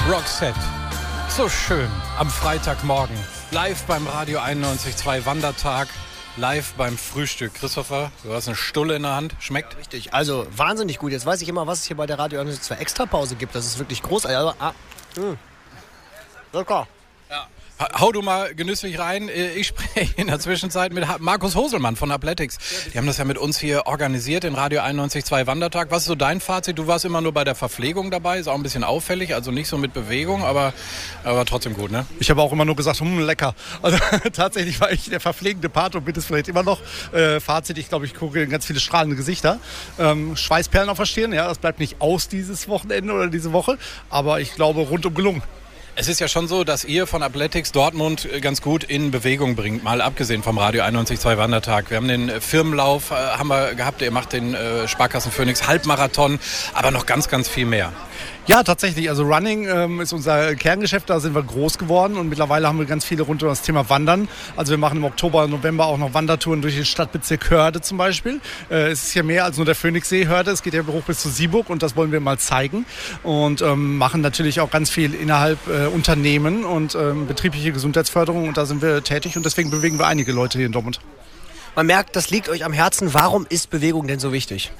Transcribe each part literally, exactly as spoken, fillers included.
Roxette. So schön am Freitagmorgen. Live beim Radio einundneunzig Komma zwei Wandertag. Live beim Frühstück. Christopher, du hast eine Stulle in der Hand. Schmeckt? Ja, richtig. Also wahnsinnig gut. Jetzt weiß ich immer, was es hier bei der Radio einundneunzig Komma zwei Extrapause gibt. Das ist wirklich großartig. Also, ah, mh. Lecker. Ja. Hau du mal genüsslich rein. Ich spreche in der Zwischenzeit mit Markus Hoselmann von Athletics. Die haben das ja mit uns hier organisiert, den Radio einundneunzig Komma zwei Wandertag. Was ist so dein Fazit? Du warst immer nur bei der Verpflegung dabei, ist auch ein bisschen auffällig, also nicht so mit Bewegung, aber, aber trotzdem gut, ne? Ich habe auch immer nur gesagt, hm, lecker. Also tatsächlich war ich der verpflegende Part und bin es vielleicht immer noch. Äh, Fazit, ich glaube, ich gucke ganz viele strahlende Gesichter. Ähm, Schweißperlen auf der Stirn, ja, das bleibt nicht aus dieses Wochenende oder diese Woche, aber ich glaube, rundum gelungen. Es ist ja schon so, dass ihr von Athletics Dortmund ganz gut in Bewegung bringt, mal abgesehen vom Radio einundneunzig Komma zwei Wandertag. Wir haben den Firmenlauf äh, haben wir gehabt, ihr macht den äh, Sparkassen Phoenix Halbmarathon, aber noch ganz, ganz viel mehr. Ja, tatsächlich. Also Running ähm, ist unser Kerngeschäft, da sind wir groß geworden und mittlerweile haben wir ganz viele rund um das Thema Wandern. Also wir machen im Oktober, November auch noch Wandertouren durch den Stadtbezirk Hörde zum Beispiel. Äh, es ist ja mehr als nur der Phoenixsee Hörde, es geht ja hoch bis zu Sieburg und das wollen wir mal zeigen. Und ähm, machen natürlich auch ganz viel innerhalb äh, Unternehmen und ähm, betriebliche Gesundheitsförderung und da sind wir tätig und deswegen bewegen wir einige Leute hier in Dortmund. Man merkt, das liegt euch am Herzen. Warum ist Bewegung denn so wichtig?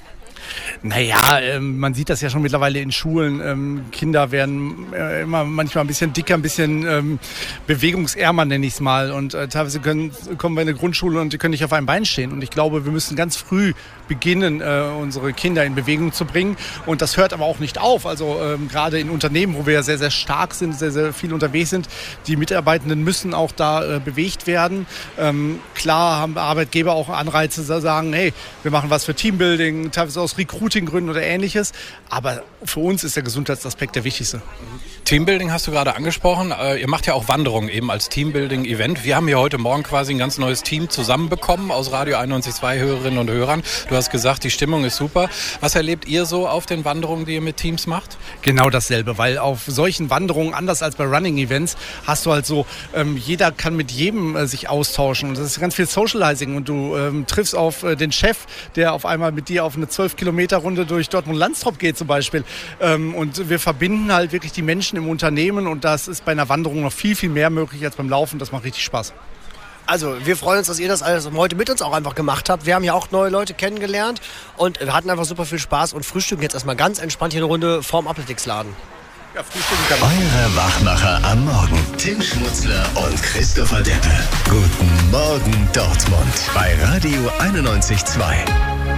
Naja, ähm, man sieht das ja schon mittlerweile in Schulen. Ähm, Kinder werden äh, immer manchmal ein bisschen dicker, ein bisschen ähm, bewegungsärmer, nenne ich es mal. Und äh, teilweise können, kommen wir in eine Grundschule und die können nicht auf einem Bein stehen. Und ich glaube, wir müssen ganz früh beginnen, äh, unsere Kinder in Bewegung zu bringen. Und das hört aber auch nicht auf. Also ähm, gerade in Unternehmen, wo wir ja sehr, sehr stark sind, sehr, sehr viel unterwegs sind, die Mitarbeitenden müssen auch da äh, bewegt werden. Ähm, klar haben Arbeitgeber auch Anreize, zu sagen, hey, wir machen was für Teambuilding, teilweise aus Recruiting-Gründen oder Ähnliches. Aber für uns ist der Gesundheitsaspekt der wichtigste. Teambuilding hast du gerade angesprochen. Ihr macht ja auch Wanderungen eben als Teambuilding-Event. Wir haben hier heute Morgen quasi ein ganz neues Team zusammenbekommen aus Radio einundneunzig Komma zwei Hörerinnen und Hörern. Du hast gesagt, die Stimmung ist super. Was erlebt ihr so auf den Wanderungen, die ihr mit Teams macht? Genau dasselbe, weil auf solchen Wanderungen, anders als bei Running-Events, hast du halt so, ähm, jeder kann mit jedem äh, sich austauschen. Und das ist ganz viel Socializing. Und du ähm, triffst auf äh, den Chef, der auf einmal mit dir auf eine zwölf Kilometer Runde durch Dortmund-Landstrop geht zum Beispiel. Ähm, und wir verbinden halt wirklich die Menschen im Unternehmen und das ist bei einer Wanderung noch viel, viel mehr möglich als beim Laufen. Das macht richtig Spaß. Also wir freuen uns, dass ihr das alles heute mit uns auch einfach gemacht habt. Wir haben ja auch neue Leute kennengelernt und wir hatten einfach super viel Spaß und frühstücken jetzt erstmal ganz entspannt hier eine Runde vorm Athletics-Laden. Ja, frühstücken kann man. Eure Wachmacher am Morgen. Tim Schmutzler und Christopher Deppe. Guten Morgen Dortmund bei Radio einundneunzig Komma zwei.